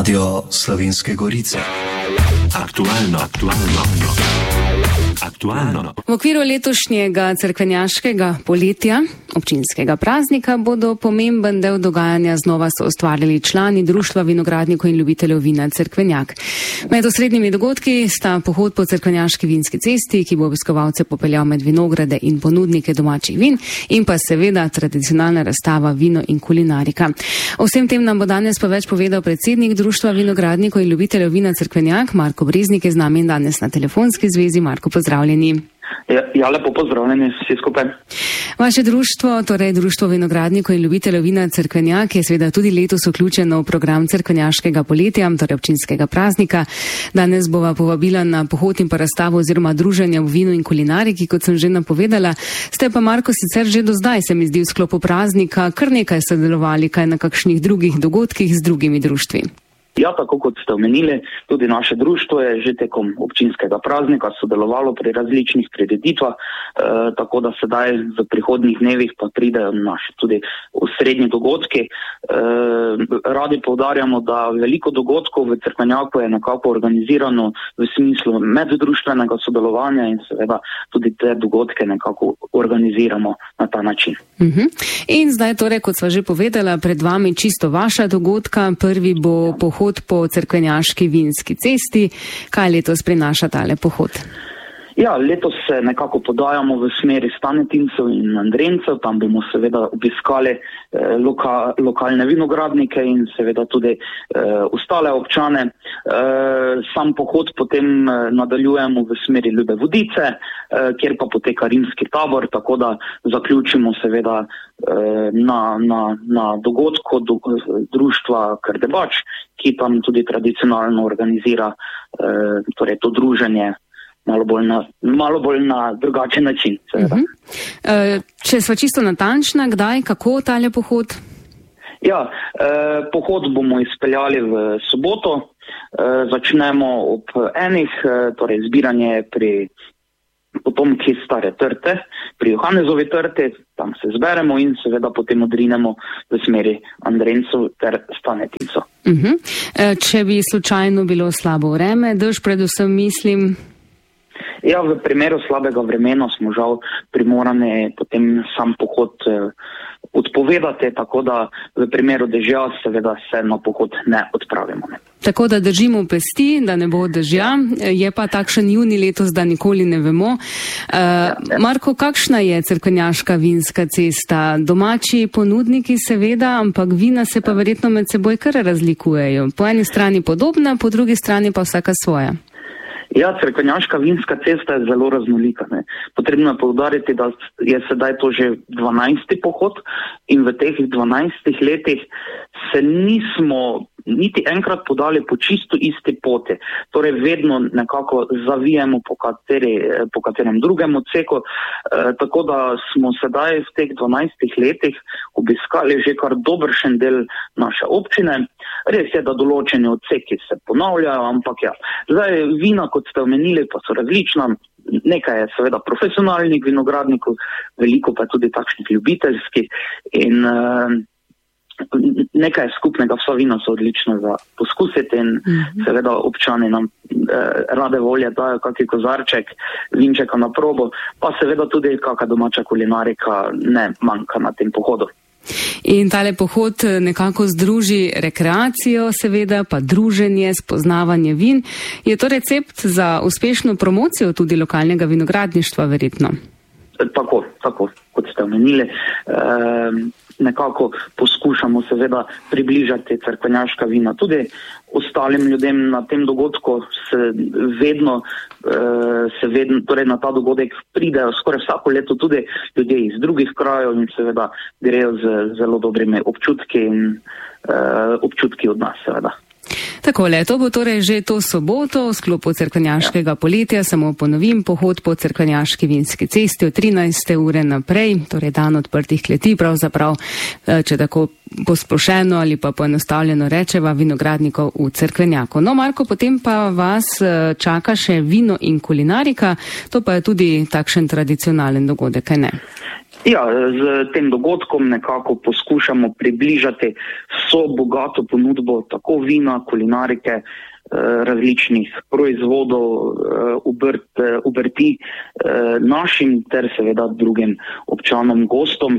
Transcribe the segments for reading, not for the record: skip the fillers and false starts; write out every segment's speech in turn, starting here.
Radio Slovenske Gorice. Aktualno. V okviru letošnjega cerkvenjaškega poletja, občinskega praznika, bodo pomemben del dogajanja znova soustvarjali člani Društva vinogradnikov in ljubiteljev vina Cerkvenjak. Med osrednjimi dogodki sta pohod po Cerkvenjaški vinski cesti, ki bo obiskovalce popeljal med vinograde in ponudnike domačih vin, in pa seveda tradicionalna razstava Vino in kulinarika. O vsem tem nam bo danes pa več povedal predsednik Društva vinogradnikov in ljubiteljev vina Cerkvenjak, Marko Breznik, je z nami danes na telefonski zvezi. Marko, pozdravljeni. Ja, lepo pozdravljeni vsi skupaj. Vaše društvo, torej Društvo vinogradnikov in ljubiteljev vina Cerkvenjak, je seveda tudi letos vključeno v program cerkvenjaškega poletja, torej občinskega praznika. Danes bova povabila na pohod in pa razstavo oziroma druženje v vinu in kulinariki, kot sem že napovedala. Ste pa, Marko, sicer že do zdaj, se mi zdi, v sklopu praznika kar nekaj sodelovali, kaj na kakšnih drugih dogodkih z drugimi društvi. Ja, tako kot ste omenili, tudi naše društvo je že tekom občinskega praznika sodelovalo pri različnih prireditvah, tako da sedaj v prihodnjih dnevih pa pridejo naši tudi osrednji dogodki. Radi poudarjamo, da veliko dogodkov v Cerkvenjaku je nekako organizirano v smislu meddruštvenega sodelovanja in seveda tudi te dogodke nekako organiziramo na ta način. In zdaj torej, kot sva že povedala, pred vami čisto vaša dogodka. Prvi bo pohod po Cerkvenjaški vinski cesti. Kaj letos prinaša tale pohod? Ja, letos se nekako podajamo v smeri Stanetincev in Andrencev. Tam bomo seveda obiskali lokalne vinogradnike in seveda tudi ostale občane. Sam pohod potem nadaljujemo v smeri Ljube Vodice, kjer pa poteka rimski tabor, tako da zaključimo seveda na dogodku društva Krdebač, ki tam tudi tradicionalno organizira torej to druženje malo bolj na drugačen način. Če sva čisto natančna, kdaj, kako tale pohod? Ja, pohod bomo izpeljali v soboto. Začnemo ob 1, torej zbiranje pri potomki Stare Trte, pri Johanezovi trti, tam se zberemo in seveda potem odrinemo v smeri Andrencev ter Stanetincev. Če bi slučajno bilo slabo vreme, dež predvsem mislim? Ja, v primeru slabega vremena smo žal primorani potem sam pohod odpovedati, tako da v primeru dežja seveda se na pohod ne odpravimo. Tako da držimo pesti, da ne bo dežja. Je pa takšen junij letos, da nikoli ne vemo. Marko, kakšna je Cerkvenjaška vinska cesta? Domači ponudniki seveda, ampak vina se pa verjetno med seboj kar razlikujejo. Po eni strani podobna, po drugi strani pa vsaka svoja. Ja, Cerkvenjaška vinska cesta je zelo raznolika. Potrebno je poudariti, da je sedaj to že 12. pohod in v teh 12 letih se nismo niti enkrat podali po čisto isti poti. Torej vedno nekako zavijemo po katerem drugem odseku, tako da smo sedaj v teh 12 letih obiskali že kar dobršen del naše občine. Res je, da določeni odseki se ponavljajo, ampak ja, zdaj vina, kot ste omenili, pa so različna. Nekaj je seveda profesionalnih vinogradnikov, veliko pa tudi takšnih ljubiteljskih in nekaj skupnega, vsa vina so odlična za poskusiti in seveda občani nam rade volje dajo kakšen kozarček vinčeka na probo, pa seveda tudi kakšna domača kulinarika ne manjka na tem pohodu. In tale pohod nekako združi rekreacijo, seveda pa druženje, spoznavanje vin. Je to recept za uspešno promocijo tudi lokalnega vinogradništva verjetno? Tako, kot ste omenili. Nekako poskušamo seveda približati cerkvenjaška vina. Tudi ostalim ljudem na tem dogodku se vedno torej na ta dogodek pridejo skoraj vsako leto tudi ljudje iz drugih krajev in seveda grejo z zelo dobrimi občutki in občutki od nas seveda. Takole, to bo torej že to soboto v sklopu cerkvenjaškega poletja, samo ponovim, pohod po Cerkvenjaški vinski cesti od 13. ure naprej, torej dan odprtih kleti, pravzaprav, če tako posplošeno ali pa poenostavljeno rečeva, vinogradnikov v Cerkvenjaku. No, Marko, potem pa vas čaka še vino in kulinarika, to pa je tudi takšen tradicionalen dogodek, kaj ne? Ja, z tem dogodkom nekako poskušamo približati vso bogato ponudbo tako vina, kulinarike, različnih proizvodov, obrti našim ter seveda drugim občanom, gostom.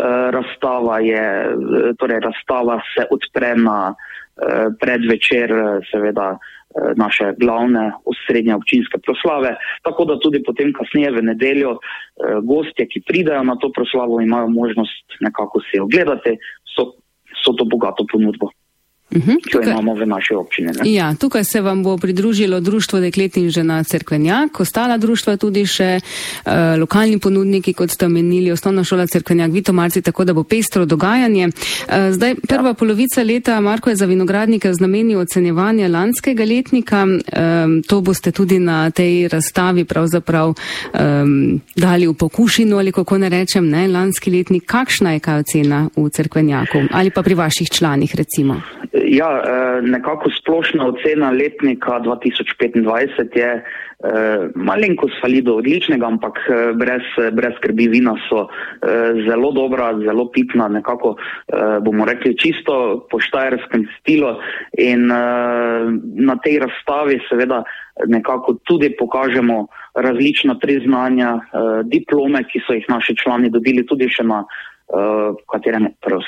Razstava se odpre na predvečer seveda naše glavne osrednje občinske proslave, tako da tudi potem kasneje v nedeljo gostje, ki pridejo na to proslavo, imajo možnost nekako si ogledati so to bogato ponudbo. Ki jo imamo v naši občini. Ne? Ja, tukaj se vam bo pridružilo Društvo deklet in žena Cerkvenjak, ostala društva tudi še lokalni ponudniki, kot ste omenili, Osnovna šola Cerkvenjak, Vitomarci, tako da bo pestro dogajanje. Zdaj, prva polovica leta, Marko, je za vinogradnike v znamenju ocenjevanja lanskega letnika. To boste tudi na tej razstavi pravzaprav dali v pokušino, ali kako ne rečem, ne, lanski letnik. Kakšna je kaj ocena v Cerkvenjaku ali pa pri vaših članih, recimo? Ja, nekako splošna ocena letnika 2025 je malenkost fali do odličnega, ampak brez skrbi, vina so zelo dobra, zelo pitna, nekako bomo rekli čisto po štajerskem stilu in na tej razstavi seveda nekako tudi pokažemo različna priznanja, diplome, ki so jih naši člani dobili tudi še na katerem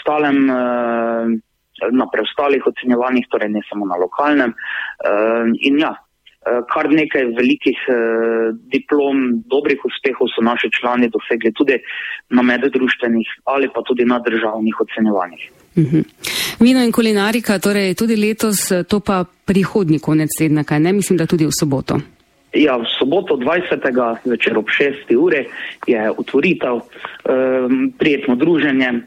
na preostalih ocenjevanjih, torej ne samo na lokalnem. In ja, kar nekaj velikih diplom, dobrih uspehov so naši člani dosegli tudi na meddruštvenih ali pa tudi na državnih ocenjevanjih. Vino in kulinarika, torej tudi letos, to pa prihodnji konec tedna, kaj ne? Mislim, da tudi v soboto. Ja, v soboto 20. večer ob 6. uri je otvoritev, prijetno druženje,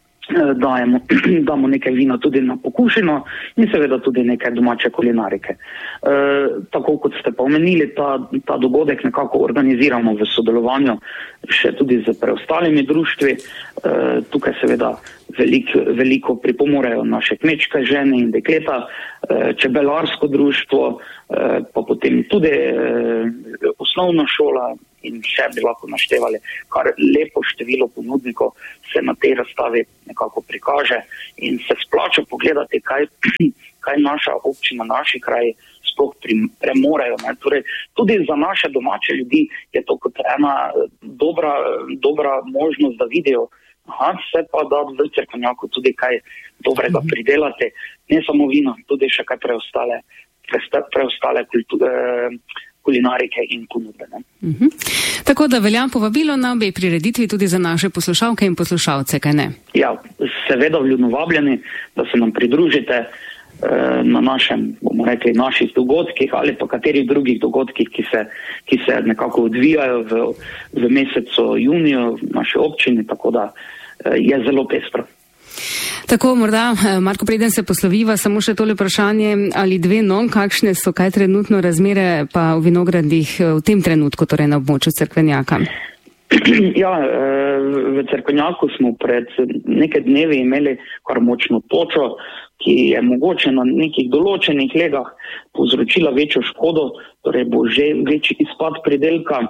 damo nekaj vina tudi na pokušino in seveda tudi nekaj domače kulinarike. Tako kot ste pa omenili, ta dogodek nekako organiziramo v sodelovanju še tudi z preostalimi društvi. Tukaj seveda veliko pripomorejo naše kmečke žene in dekleta, čebelarsko društvo, pa potem tudi osnovna šola in še bi lahko naštevali, kar lepo število ponudnikov se na tej razstavi nekako prikaže in se splača pogledati, kaj naša občina, naši kraji sploh premorejo. Torej, tudi za naše domače ljudi je to kot ena dobra možnost, da vidijo, se pa da v Cerkvenjaku tudi kaj dobrega pridelati, ne samo vino, tudi še kaj preostale kulinarike in ponudbe. Tako da velja povabilo na obe prireditvi tudi za naše poslušalke in poslušalce, kaj ne? Ja, seveda vljudno vabljeni, da se nam pridružite na naših dogodkih ali pa katerih drugih dogodkih, ki se nekako odvijajo v mesecu juniju v naši občini, tako da je zelo pestro. Tako, morda, Marko, preden se posloviva, samo še tole vprašanje ali dve, kakšne so kaj trenutno razmere pa v vinogradih v tem trenutku, torej na območju Cerkvenjaka? Ja, v Cerkvenjaku smo pred nekaj dnevi imeli kar močno točo, ki je mogoče na nekih določenih legah povzročila večjo škodo, torej bo že večji izpad pridelka.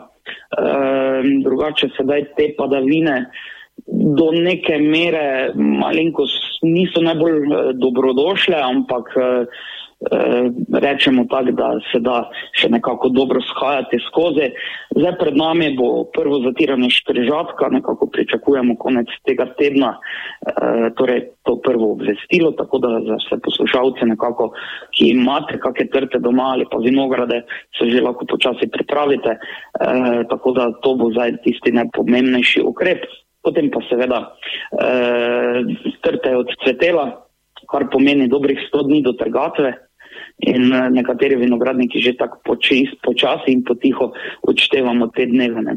Drugače sedaj te padavine do neke mere malenkost niso najbolj dobrodošle, ampak rečemo tako, da se da še nekako dobro shajati skozi. Zdaj pred nami bo prvo zatiranje škrižatka, nekako pričakujemo konec tega tedna, torej to prvo obvestilo, tako da za vse poslušalce nekako, ki imate kakšne trte doma ali pa vinograde, se že lahko počasi pripravite, tako da to bo zdaj tisti najpomembnejši ukrep. Potem pa seveda trta je odcvetela, kar pomeni dobrih 100 dni do trgatve in nekateri vinogradniki že tako počasi in potiho odštevamo te dneve.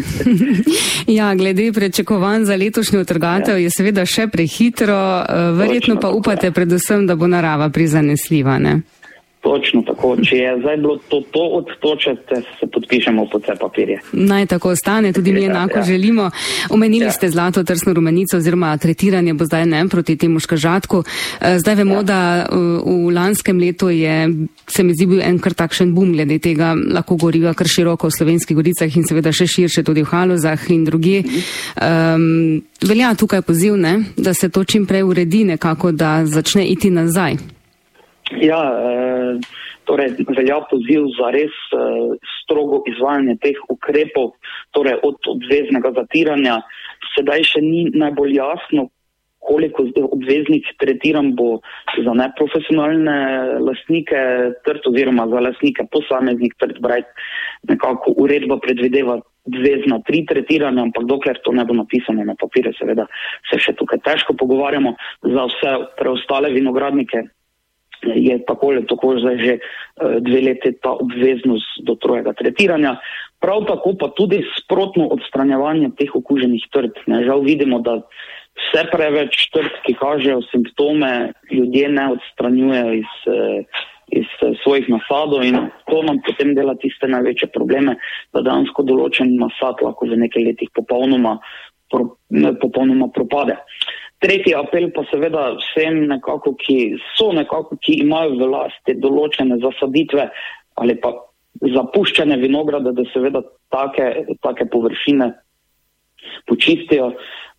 Ja, glede pričakovanj za letošnjo trgatev je seveda še prehitro, verjetno pa upate predvsem, da bo narava prizanesljiva, ne? Točno tako. Če je zdaj bilo to odtočete, se podpišemo pod vse papirje. Naj tako ostane, tudi mi enako želimo. Omenili ste zlato trsno rumenico oziroma tretiranje bo zdaj proti temu škažatku. Zdaj vemo, da v lanskem letu se mi zdi bil enkrat takšen boom glede tega, lahko goriva kar široko v Slovenskih goricah in seveda še širše tudi v Halozah in drugje. Velja tukaj poziv, da se to čim prej uredi nekako, da začne iti nazaj. Ja, torej velja poziv za res strogo izvajanje teh ukrepov, torej od obveznega zatiranja. Sedaj še ni najbolj jasno, koliko obveznih tretiranj bo za neprofesionalne lastnike trt oziroma za lastnike posameznih trt. Nekako uredba predvideva obvezna 3 tretiranja, ampak dokler to ne bo napisano na papirje, seveda se še tukaj težko pogovarjamo. Za vse preostale vinogradnike je tako zdaj že 2 leti ta obveznost do 3. tretiranja. Prav tako pa tudi sprotno odstranjevanje teh okuženih trt. Žal vidimo, da vse preveč trt, ki kažejo simptome, ljudje ne odstranjujejo iz svojih nasadov in to nam potem dela tiste največje probleme, da dejansko določen nasad lahko v nekaj letih popolnoma propade. Tretji apel pa seveda vsem ki imajo v lasti določene zasaditve ali pa zapuščene vinograde, da seveda take površine počistijo.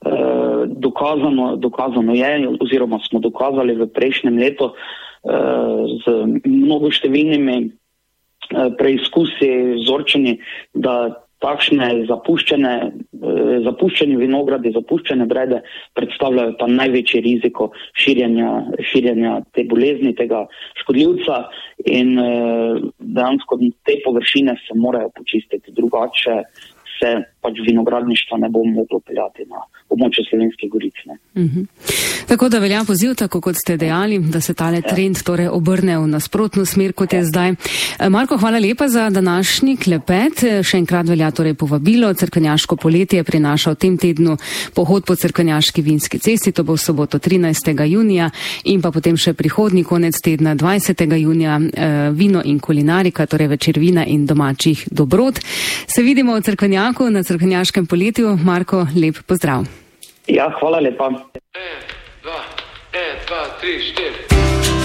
Dokazano je, oziroma smo dokazali v prejšnjem letu z mnogo številnimi preizkusi, vzorčenji, da takšne zapuščeni vinogradi, zapuščene brede predstavljajo pa največji riziko širjenja te bolezni, tega škodljivca in dejansko te površine se morajo počistiti, drugače se pač vinogradništva ne bo moglo peljati na območje Slovenskih goric. Tako da velja poziv, tako kot ste dejali, da se tale trend torej obrne v nasprotno smer, kot je zdaj. Marko, hvala lepa za današnji klepet. Še enkrat velja torej povabilo. Cerkvenjaško poletje prinaša v tem tednu pohod po Cerkvenjaški vinski cesti, to bo v soboto 13. junija in pa potem še prihodnji konec tedna 20. junija vino in kulinarika, torej večer vina in domačih dobrot. Se vidimo v Cerkvenjaku na Cerkvenjaškem poletju. Marko, lep pozdrav. Ja, hvala lepa. 1, 2, 3, 4